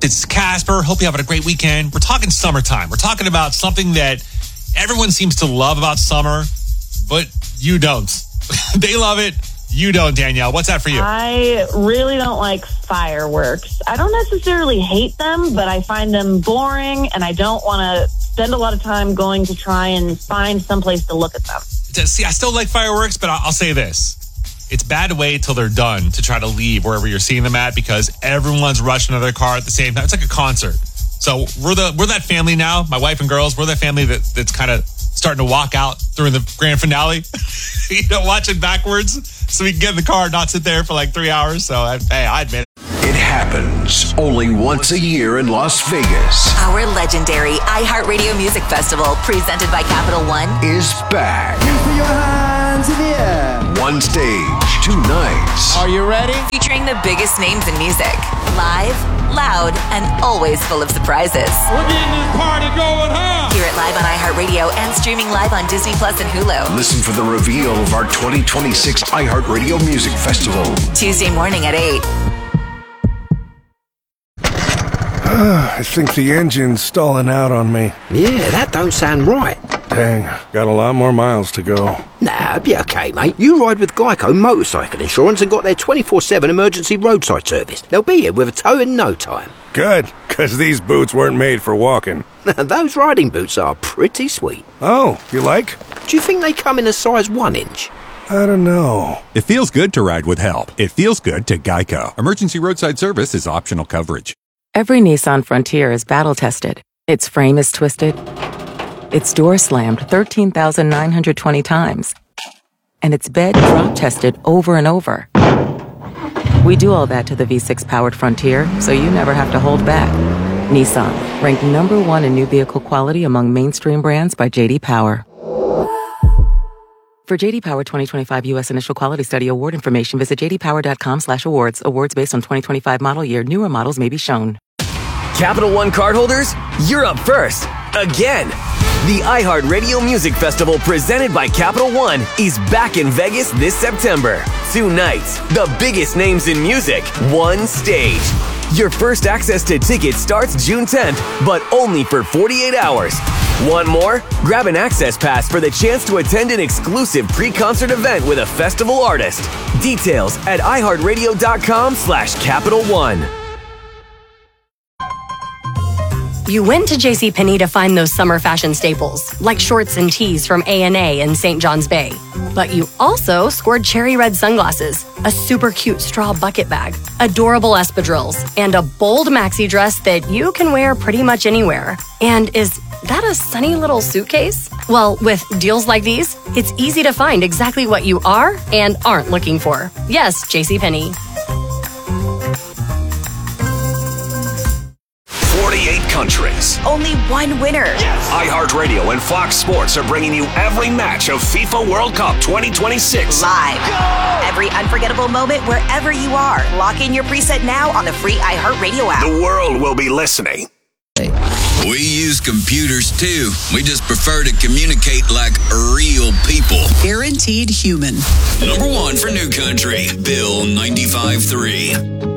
It's Casper. Hope you're having a great weekend. We're talking summertime. We're talking about something that everyone seems to love about summer, but you don't. They love it. You don't, Danielle. What's that for you? I really don't like fireworks. I don't necessarily hate them, but I find them boring, and I don't want to spend a lot of time going to try and find someplace to look at them. See, I still like fireworks, but I'll say this. It's bad to wait till they're done to try to leave wherever you're seeing them at because everyone's rushing to their car at the same time. It's like a concert. So we're that family now, my wife and girls, we're that family that's kind of starting to walk out during the grand finale, watching backwards so we can get in the car and not sit there for like 3 hours. So, I admit it. It happens only once a year in Las Vegas. Our legendary iHeartRadio Music Festival, presented by Capital One, is back. Put your hands in the air. One stage, 2 nights. Are you ready? featuring the biggest names in music. Live, loud, and always full of surprises. We're getting this party going, huh? Hear it live on iHeartRadio and streaming live on Disney Plus and Hulu. Listen for the reveal of our 2026 iHeartRadio Music Festival. Tuesday morning at 8. I think the engine's stalling out on me. Yeah, that don't sound right. Dang, got a lot more miles to go. Nah, be okay, mate. You ride with Geico Motorcycle Insurance and got their 24/7 emergency roadside service. They'll be here with a tow in no time. Good, because these boots weren't made for walking. Those riding boots are pretty sweet. Oh, you like? Do you think they come in a size 1 inch? I don't know. It feels good to ride with help. It feels good to Geico. Emergency roadside service is optional coverage. Every Nissan Frontier is battle-tested. Its frame is twisted. Its door slammed 13,920 times. And its bed drop-tested over and over. We do all that to the V6-powered Frontier, so you never have to hold back. Nissan, ranked number 1 in new vehicle quality among mainstream brands by J.D. Power. For J.D. Power 2025 U.S. Initial Quality Study Award information, visit jdpower.com/awards. Awards based on 2025 model year. Newer models may be shown. Capital One cardholders, you're up first. Again. The iHeartRadio Music Festival presented by Capital One is back in Vegas this September. 2 nights, the biggest names in music, 1 stage. Your first access to tickets starts June 10th, but only for 48 hours. Want more? Grab an access pass for the chance to attend an exclusive pre-concert event with a festival artist. Details at iHeartRadio.com/Capital One. You went to JCPenney to find those summer fashion staples, like shorts and tees from A&A and St. John's Bay. But you also scored cherry red sunglasses, a super cute straw bucket bag, adorable espadrilles, and a bold maxi dress that you can wear pretty much anywhere. And is that a sunny little suitcase? Well, with deals like these, it's easy to find exactly what you are and aren't looking for. Yes, JCPenney. 48 countries. Only one winner. Yes. iHeartRadio and Fox Sports are bringing you every match of FIFA World Cup 2026. Live. Go! Every unforgettable moment wherever you are. Lock in your preset now on the free iHeartRadio app. The world will be listening. We use computers too. We just prefer to communicate like real people. Guaranteed human. Number 1 for New Country, Bill 95.3.